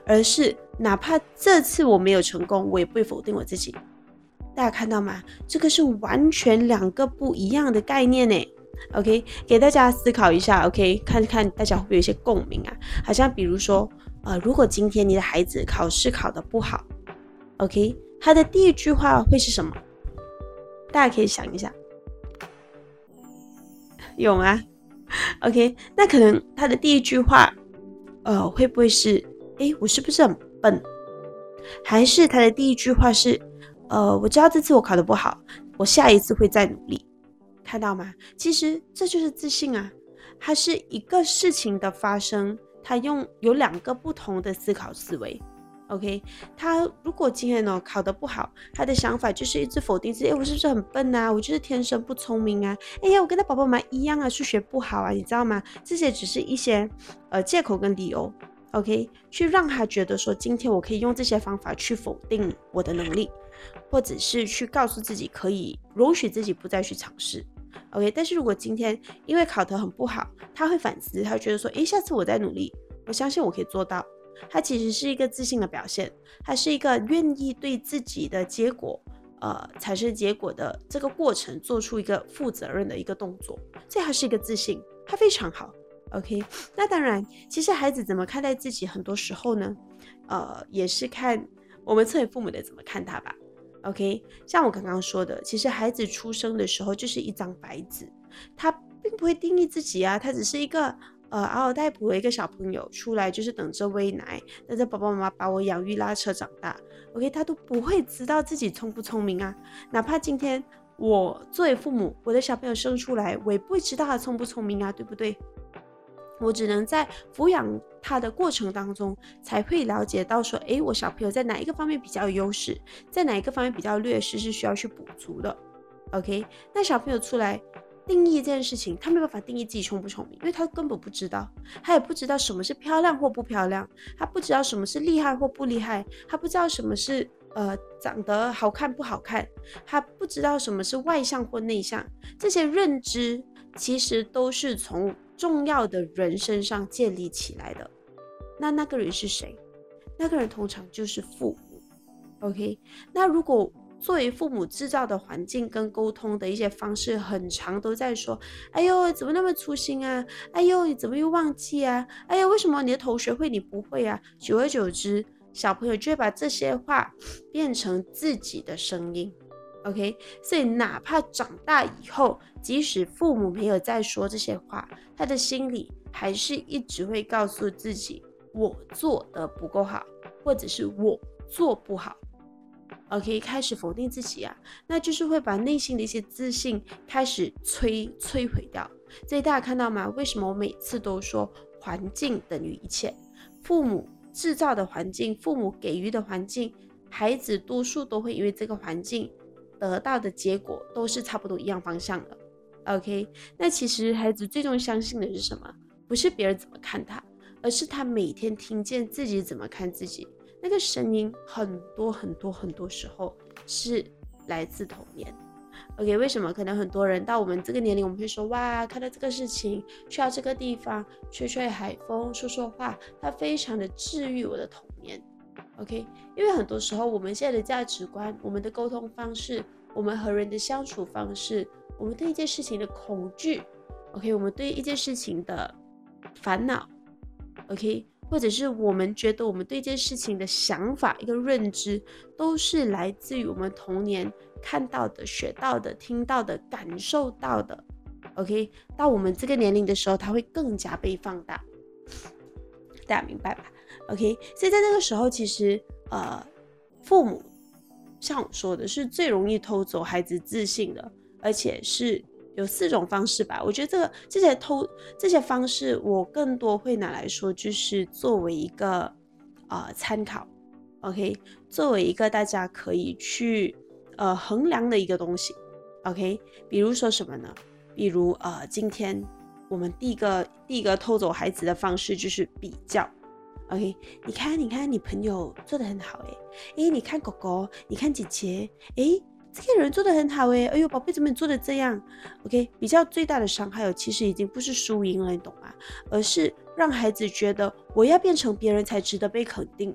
而是哪怕这次我没有成功，我也不会否定我自己。大家看到吗？这个是完全两个不一样的概念呢。OK， 给大家思考一下 ，OK， 看看大家会不会有一些共鸣啊？好像比如说，如果今天你的孩子考试考得不好 ，OK， 他的第一句话会是什么？大家可以想一下，有吗 ？OK， 那可能他的第一句话，会不会是，我是不是很笨？还是他的第一句话是，我知道这次我考得不好，我下一次会再努力。看到吗？其实这就是自信啊，它是一个事情的发生，它有两个不同的思考思维。OK， 他如果今天考得不好，他的想法就是一直否定自己，我是不是很笨啊？我就是天生不聪明啊！我跟他爸爸妈妈一样啊，数学不好啊，你知道吗？这些只是一些借口跟理由。OK， 去让他觉得说，今天我可以用这些方法去否定我的能力，或者是去告诉自己可以容许自己不再去尝试。OK， 但是如果今天因为考得很不好，他会反思，他会觉得说，下次我再努力，我相信我可以做到。他其实是一个自信的表现，他是一个愿意对自己的结果，产生结果的这个过程做出一个负责任的一个动作，这还是一个自信，他非常好。OK， 那当然，其实孩子怎么看待自己，很多时候呢，也是看我们作为父母的怎么看他吧。OK， 像我刚刚说的，其实孩子出生的时候就是一张白纸，他并不会定义自己啊，他只是一个嗷嗷待哺的一个小朋友，出来就是等着喂奶，等着爸爸妈妈把我养育拉扯长大。OK， 他都不会知道自己聪不聪明啊，哪怕今天我作为父母，我的小朋友生出来，我也不会知道他聪不聪明啊，对不对？我只能在抚养他的过程当中，才会了解到说，我小朋友在哪一个方面比较有优势，在哪一个方面比较劣势，是需要去补足的。OK， 那小朋友出来定义这件事情，他没办法定义自己聪不聪明，因为他根本不知道，他也不知道什么是漂亮或不漂亮，他不知道什么是厉害或不厉害，他不知道什么是长得好看不好看，他不知道什么是外向或内向，这些认知其实都是从重要的人身上建立起来的。那个人是谁？那个人通常就是父母。 OK， 那如果作为父母制造的环境跟沟通的一些方式很常都在说，哎呦怎么那么粗心啊，哎呦你怎么又忘记啊，哎呦为什么你的同学会你不会啊，久而久之小朋友就会把这些话变成自己的声音。OK， 所以哪怕长大以后，即使父母没有再说这些话，他的心里还是一直会告诉自己，我做得不够好，或者是我做不好。OK， 开始否定自己啊，那就是会把内心的一些自信开始摧毁掉。所以大家看到吗？为什么我每次都说环境等于一切？父母制造的环境，父母给予的环境，孩子多数都会因为这个环境得到的结果都是差不多一样方向的。 OK， 那其实孩子最终相信的是什么？不是别人怎么看他，而是他每天听见自己怎么看自己。那个声音很多时候是来自童年。 OK， 为什么可能很多人到我们这个年龄，我们会说，哇，看到这个事情，去到这个地方，吹吹海风，说说话，它非常的治愈我的童年。 OK， 因为很多时候我们现在的价值观，我们的沟通方式，我们和人的相处方式，我们对一件事情的恐惧 OK， 我们对一件事情的烦恼 OK， 或者是我们觉得我们对一件事情的想法，一个认知，都是来自于我们童年看到的、学到的、听到的、感受到的。 OK， 到我们这个年龄的时候，它会更加被放大，大家明白吧？ OK， 所以在那个时候，其实父母像我说的是最容易偷走孩子自信的，而且是有4种方式吧。我觉得这些方式，我更多会拿来说，就是作为一个参考 ，OK， 作为一个大家可以去衡量的一个东西 ，OK。比如说什么呢？比如今天我们第一个偷走孩子的方式就是比较。OK， 你看你朋友做得很好你看狗狗，你看姐姐，这个人做得很好哎呦宝贝怎么你做得这样 OK， 比较最大的伤害其实已经不是输赢了，你懂吗？而是让孩子觉得我要变成别人才值得被肯定，